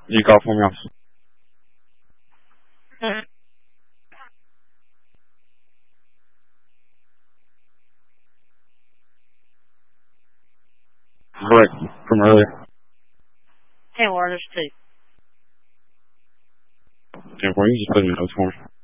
You call for me, officer. Correct. From earlier. 10 orders, 2. 10-4, you just put in those for me.